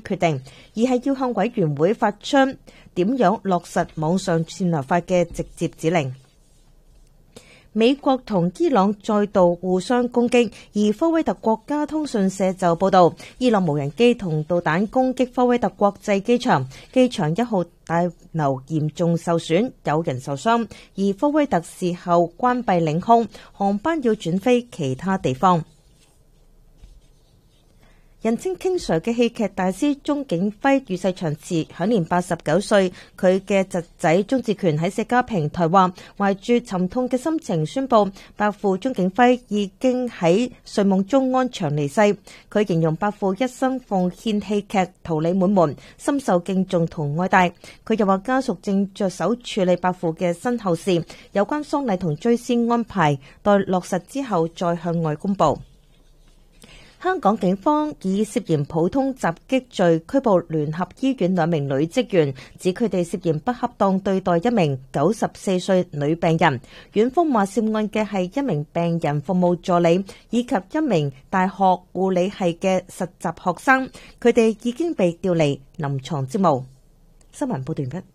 決定，而係要向委員會發出點樣落實網上串流法嘅直接指令。美國同伊朗再度互相攻擊，而科威特國家通訊社就報道，伊朗無人機同導彈攻擊科威特國際機場，機場1號大樓嚴重受損，有人受傷，而科威特事後關閉領空，航班要轉飛其他地方。人稱 King Sir 嘅戲劇大師鐘景輝與世長辭，享年89歲。佢嘅侄仔鐘志權喺社交平台話，懷住沉痛嘅心情宣布，伯父鐘景輝已經喺睡夢中安詳離世。佢形容伯父一生奉獻戲劇，桃李滿門，深受敬重同愛戴。佢又話家屬正着手處理伯父嘅身後事，有關喪禮同追思安排待落實之後再向外公佈。香港警方以涉嫌普通襲擊罪拘捕聯合醫院2名女職員，指佢哋涉嫌不恰當對待一名94歲女病人。院方話涉案嘅係一名病人服務助理以及一名大學護理系嘅實習學生，佢哋已經被調離臨床職務。新聞報道完畢。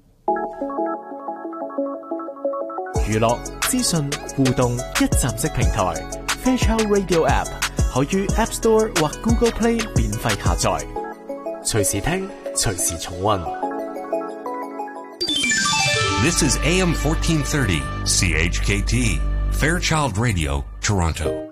娛樂、資訊、互動一站式平台 Fairchild Radio App。可於 App Store 或 Google Play 免費下載，隨時聽，隨時重溫。 This is AM 1430 CHKT Fairchild Radio Toronto.